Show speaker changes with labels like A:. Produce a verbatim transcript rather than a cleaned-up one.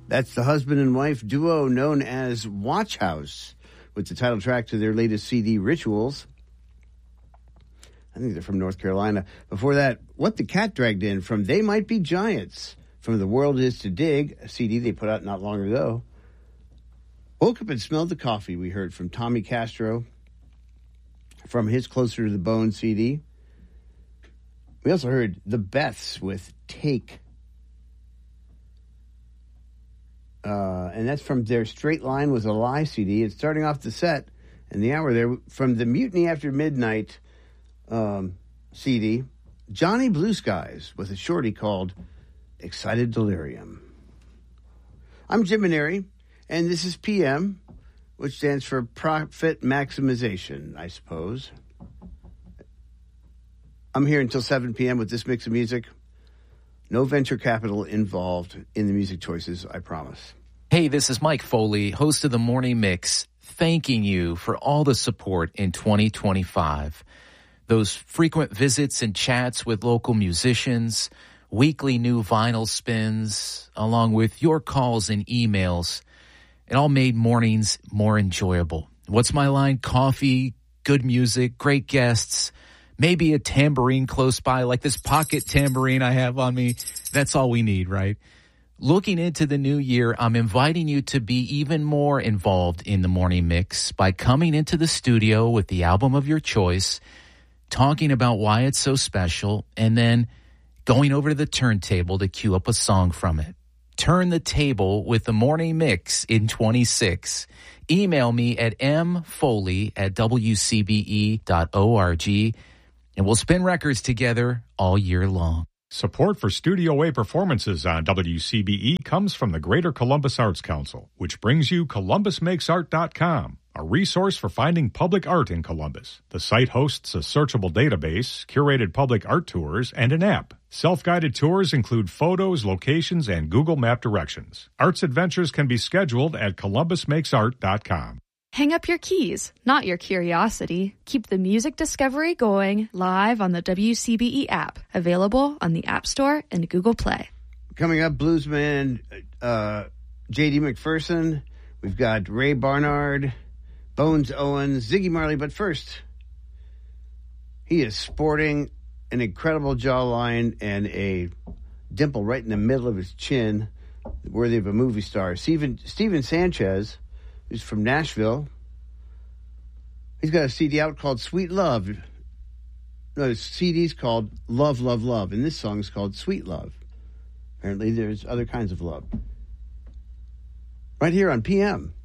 A: That's the husband and wife duo known as Watch House, with the title track to their latest C D, Rituals. I think they're from North Carolina. Before that, What the Cat Dragged In from They Might Be Giants, from The World Is to Dig, a C D they put out not long ago. Woke Up and Smelled the Coffee, we heard from Tommy Castro, from his Closer to the Bone C D. We also heard The Beths with Take. Uh, and that's from their Straight Line Was a Lie C D. It's starting off the set and the hour there from the Mutiny After Midnight um, C D. Johnny Blue Skies with a shorty called Excited Delirium. I'm Jim Maneri, and this is P M, which stands for Profit Maximization, I suppose. I'm here until seven p.m. with this mix of music. No venture capital involved in the music choices, I promise.
B: Hey, this is Mike Foley, host of The Morning Mix, thanking you for all the support in twenty twenty-five. Those frequent visits and chats with local musicians, weekly new vinyl spins, along with your calls and emails, it all made mornings more enjoyable. What's my line? Coffee, good music, great guests, maybe a tambourine close by, like this pocket tambourine I have on me. That's all we need, right? Looking into the new year, I'm inviting you to be even more involved in the morning mix by coming into the studio with the album of your choice, talking about why it's so special, and then going over to the turntable to cue up a song from it. Turn the table with the morning mix in twenty-six. Email me at mfoley at w c b e dot org. And we'll spin records together all year long.
C: Support for Studio A performances on W C B E comes from the Greater Columbus Arts Council, which brings you columbus makes art dot com, a resource for finding public art in Columbus. The site hosts a searchable database, curated public art tours, and an app. Self-guided tours include photos, locations, and Google Map directions. Arts adventures can be scheduled at columbus makes art dot com.
D: Hang up your keys, not your curiosity. Keep the music discovery going live on the W C B E app, available on the App Store and Google Play.
A: Coming up, bluesman uh, J D McPherson. We've got Ray Barnard, Bones Owens, Ziggy Marley. But first, he is sporting an incredible jawline and a dimple right in the middle of his chin, worthy of a movie star. Steven, Steven Sanchez, who's from Nashville. He's got a C D out called Sweet Love. No, his C D's called Love, Love, Love, and this song is called Sweet Love. Apparently there's other kinds of love. Right here on P M.